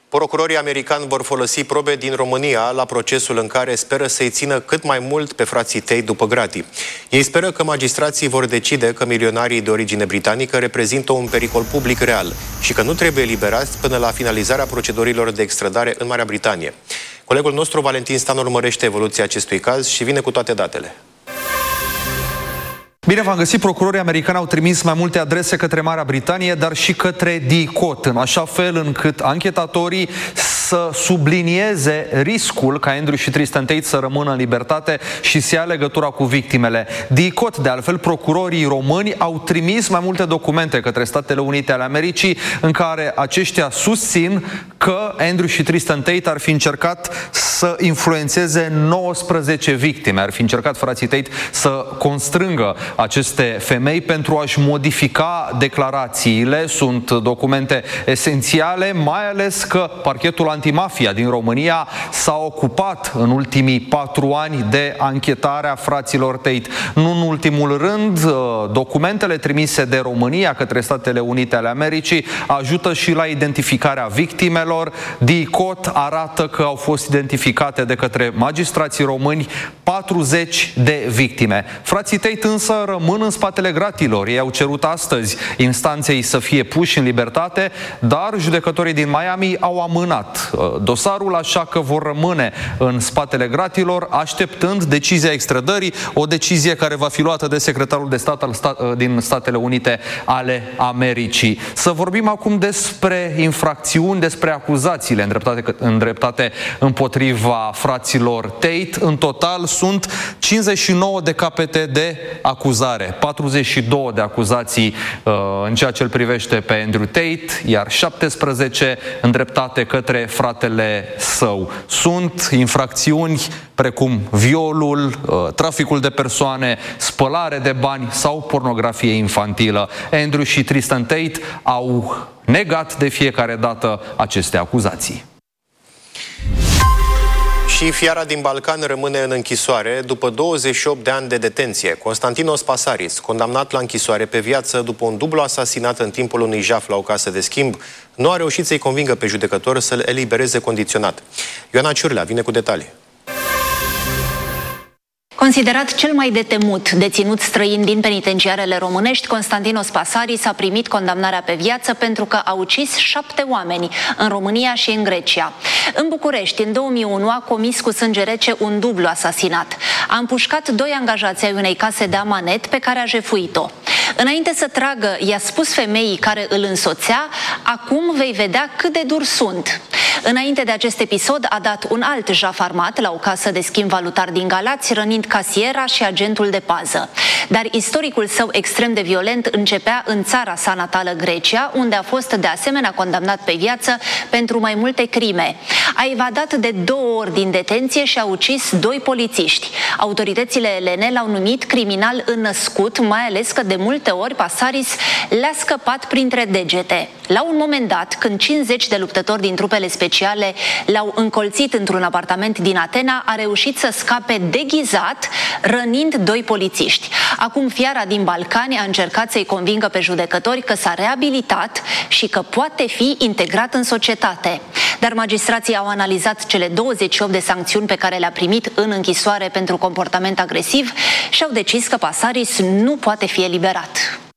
Procurorii americani vor folosi probe din România la procesul în care speră să-i țină cât mai mult pe frații Tate după gratii. Ei speră că magistrații vor decide că milionarii de origine britanică reprezintă un pericol public real și că nu trebuie eliberați până la finalizarea procedurilor de extradare în Marea Britanie. Colegul nostru, Valentin Stan, urmărește evoluția acestui caz și vine cu toate datele. Bine v-am găsit. Procurorii americani au trimis mai multe adrese către Marea Britanie, dar și către DICOT, în așa fel încât anchetatorii să sublinieze riscul ca Andrew și Tristan Tate să rămână în libertate și să ia legătura cu victimele. DICOT, de altfel, procurorii români au trimis mai multe documente către Statele Unite ale Americii în care aceștia susțin că Andrew și Tristan Tate ar fi încercat să influențeze 19 victime. Ar fi încercat frații Tate să constrângă aceste femei pentru a-și modifica declarațiile. Sunt documente esențiale, mai ales că parchetul antimafia din România s-a ocupat în ultimii 4 ani de anchetarea fraților Tate. Nu în ultimul rând, documentele trimise de România către Statele Unite ale Americii ajută și la identificarea victimelor. DICOT arată că au fost identificate de către magistrații români 40 de victime. Frații Tate însă rămân în spatele gratilor. Ei au cerut astăzi instanței să fie puși în libertate, dar judecătorii din Miami au amânat dosarul, așa că vor rămâne în spatele gratilor, așteptând decizia extradării, o decizie care va fi luată de secretarul de stat din Statele Unite ale Americii. Să vorbim acum despre infracțiuni, despre acuzațiile îndreptate împotriva fraților Tate. În total sunt 59 de capete de acuzare, 42 de acuzații în ceea ce îl privește pe Andrew Tate, iar 17 îndreptate către fratele său. Sunt infracțiuni precum violul, traficul de persoane, spălare de bani sau pornografie infantilă. Andrew și Tristan Tate au negat de fiecare dată aceste acuzații. Și fiara din Balcan rămâne în închisoare după 28 de ani de detenție. Constantinos Pasaris, condamnat la închisoare pe viață după un dublu asasinat în timpul unui jaf la o casă de schimb, nu a reușit să-i convingă pe judecător să-l elibereze condiționat. Ioana Ciurlea vine cu detalii. Considerat cel mai de temut deținut străin din penitenciarele românești, Constantinos Pasaris a primit condamnarea pe viață pentru că a ucis 7 oameni în România și în Grecia. În București, în 2001, a comis cu sânge rece un dublu asasinat. A împușcat 2 angajați ai unei case de amanet pe care a jefuit-o. Înainte să tragă, i-a spus femeii care îl însoțea: "Acum vei vedea cât de dur sunt." Înainte de acest episod, a dat un alt jaf armat la o casă de schimb valutar din Galați, rănind casiera și agentul de pază. Dar istoricul său extrem de violent începea în țara sa natală, Grecia, unde a fost de asemenea condamnat pe viață pentru mai multe crime. A evadat de 2 ori din detenție și a ucis 2 polițiști. Autoritățile elene l-au numit criminal înnăscut, mai ales că de multe ori Pasaris le-a scăpat printre degete. La un moment dat, când 50 de luptători din trupele speciale l-au încolțit într-un apartament din Atena, a reușit să scape deghizat, rănind 2 polițiști. Acum fiara din Balcani a încercat să-i convingă pe judecători că s-a reabilitat și că poate fi integrat în societate. Dar magistrații au analizat cele 28 de sancțiuni pe care le-a primit în închisoare pentru comportament agresiv și au decis că Pasaris nu poate fi eliberat.